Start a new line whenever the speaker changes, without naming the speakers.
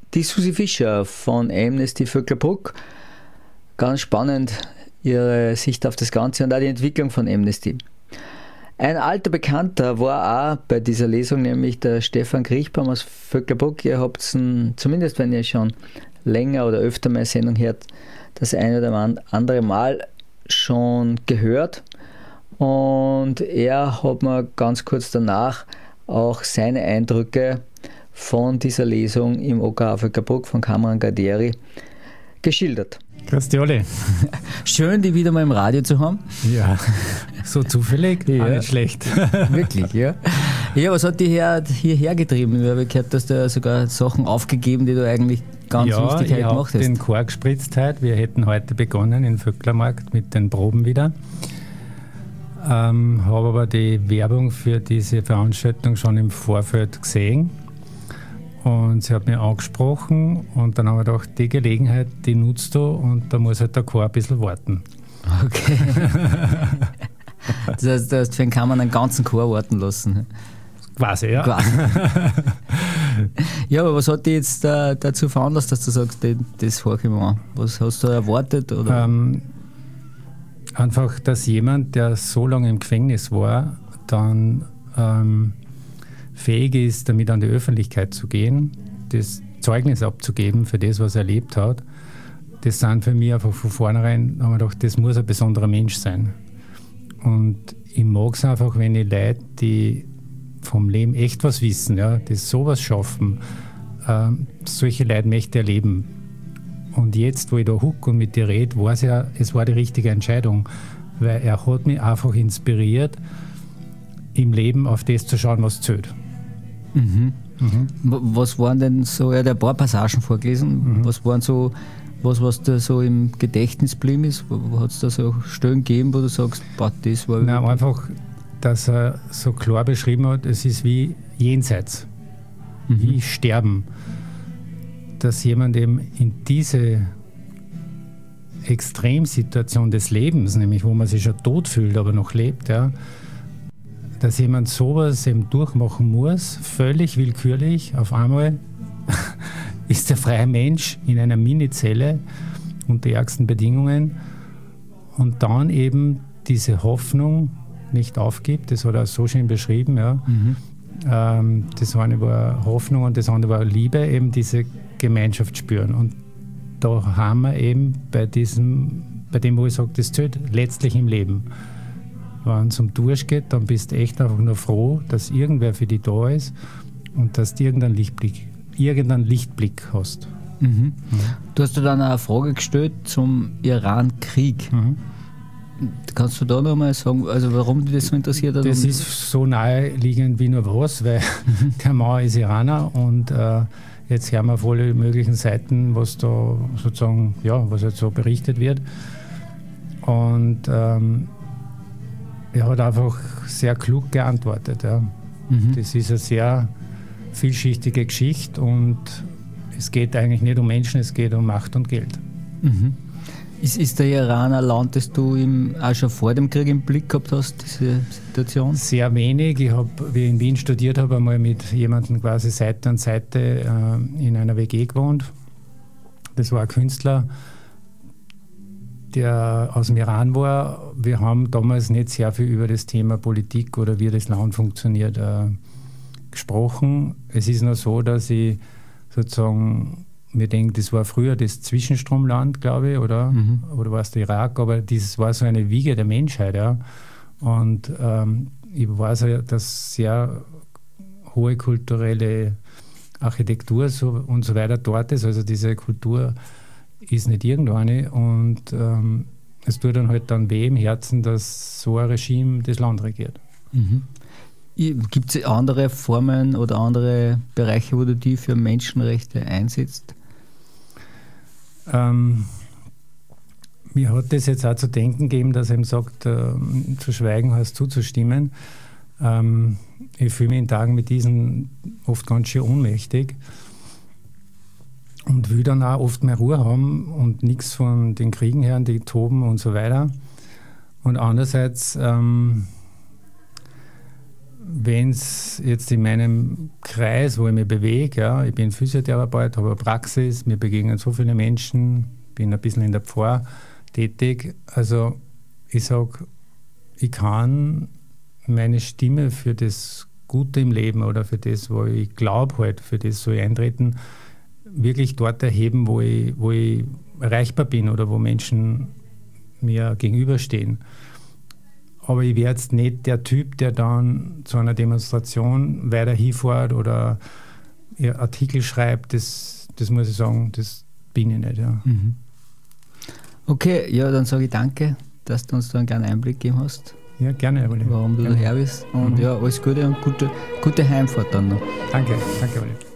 die Susi Fischer von Amnesty Vöcklerbruck. Ganz spannend, ihre Sicht auf das Ganze und auch die Entwicklung von Amnesty. Ein alter Bekannter war auch bei dieser Lesung, nämlich der Stefan Kriechbaum aus Vöcklerbruck. Ihr habt ihn, zumindest wenn ihr schon länger oder öfter meine Sendung hört, das eine oder andere Mal schon gehört. Und er hat mir ganz kurz danach auch seine Eindrücke von dieser Lesung im OKH Vöcklerbruck von Cameron Gardieri geschildert.
Grüß dich alle.
Schön, die wieder mal im Radio zu haben.
Ja, so zufällig, ja. Auch nicht schlecht.
Wirklich, ja. Ja, was hat dich hierher getrieben? Ich habe gehört, dass du sogar Sachen aufgegeben, die du eigentlich ganz wichtig gemacht hast.
Ja, ich habe den Chor gespritzt heute. Wir hätten heute begonnen in Vöcklermarkt mit den Proben wieder. Habe aber die Werbung für diese Veranstaltung schon im Vorfeld gesehen. Und sie hat mich angesprochen und dann haben wir gedacht, die Gelegenheit, die nutzt du und da muss halt der Chor ein bisschen warten.
Okay. Das heißt, du hast für den Kammern einen ganzen Chor warten lassen.
Quasi, ja.
Quasi. Ja, aber was hat dich jetzt dazu veranlasst, dass du sagst, das horche ich mir an? Was hast du erwartet? Oder?
Einfach, dass jemand, der so lange im Gefängnis war, dann fähig ist, damit an die Öffentlichkeit zu gehen, das Zeugnis abzugeben für das, was er erlebt hat. Das sind für mich einfach von vornherein, haben wir gedacht, das muss ein besonderer Mensch sein. Und ich mag es einfach, wenn ich Leute, die vom Leben echt was wissen, ja, die sowas schaffen, solche Leute möchte ich erleben. Und jetzt, wo ich da hucke und mit dir rede, weiß ich ja, es war die richtige Entscheidung, weil er hat mich einfach inspiriert, im Leben auf das zu schauen, was zählt.
Mhm. Mhm. Was waren denn so, er hat ein paar Passagen vorgelesen, was waren so, was da so im Gedächtnis geblieben ist? Hat es da so Stellen gegeben, wo du sagst, das war...
Nein, einfach, dass er so klar beschrieben hat, es ist wie jenseits, wie Sterben. Dass jemand eben in diese Extremsituation des Lebens, nämlich wo man sich schon tot fühlt, aber noch lebt, ja, dass jemand sowas eben durchmachen muss, völlig willkürlich, auf einmal ist der freie Mensch in einer Minizelle unter ärgsten Bedingungen und dann eben diese Hoffnung nicht aufgibt, das hat er so schön beschrieben, ja. Das eine war Hoffnung und das andere war Liebe, eben diese Gemeinschaft spüren. Und da haben wir eben bei dem, wo ich sage, das zählt letztlich im Leben. Wenn es um Durst geht, dann bist du echt einfach nur froh, dass irgendwer für dich da ist und dass du irgendeinen Lichtblick hast.
Du hast dir dann eine Frage gestellt zum Iran-Krieg. Kannst du da noch mal sagen, also warum dich das so interessiert hat?
Das ist so naheliegend wie nur was, weil der Mann ist Iraner und jetzt hören wir auf alle möglichen Seiten, was da sozusagen, ja, was jetzt so berichtet wird. Und er hat einfach sehr klug geantwortet. Ja. Das ist eine sehr vielschichtige Geschichte und es geht eigentlich nicht um Menschen, es geht um Macht und Geld. Ist der Iran ein Land, das du auch schon vor dem Krieg im Blick gehabt hast, diese Situation? Sehr wenig. Ich habe, wie ich in Wien studiert habe, einmal mit jemandem quasi Seite an Seite in einer WG gewohnt. Das war ein Künstler, der aus dem Iran war. Wir haben damals nicht sehr viel über das Thema Politik oder wie das Land funktioniert gesprochen. Es ist nur so, dass ich sozusagen mir denke, das war früher das Zwischenstromland, glaube ich, oder war es der Irak, aber das war so eine Wiege der Menschheit. Ja. Und ich weiß ja, dass sehr hohe kulturelle Architektur und so weiter dort ist. Also diese Kultur ist nicht irgendeine und es tut dann halt dann weh im Herzen, dass so ein Regime das Land regiert. Gibt es andere Formen oder andere Bereiche, wo du die für Menschenrechte einsetzt? Mir hat das jetzt auch zu denken gegeben, dass er ihm sagt, zu schweigen heißt zuzustimmen. Ich fühle mich in Tagen mit diesen oft ganz schön ohnmächtig und will dann auch oft mehr Ruhe haben und nichts von den Kriegen hören, die toben und so weiter. Und andererseits wenn es jetzt in meinem Kreis, wo ich mich bewege, ja, ich bin Physiotherapeut, habe eine Praxis, mir begegnen so viele Menschen, bin ein bisschen in der Pfarre tätig. Also ich sage, ich kann meine Stimme für das Gute im Leben oder für das, wo ich glaube, halt, für das soll ich eintreten, wirklich dort erheben, wo ich erreichbar bin oder wo Menschen mir gegenüberstehen. Aber ich wäre jetzt nicht der Typ, der dann zu einer Demonstration weiter hinfährt oder Artikel schreibt. Das muss ich sagen, das bin ich nicht. Ja.
Mhm. Okay, ja, dann sage ich danke, dass du uns da einen kleinen Einblick gegeben hast.
Ja, gerne, Wally.
Warum du daher bist. Und ja, alles Gute und gute Heimfahrt dann noch.
Danke, Wally.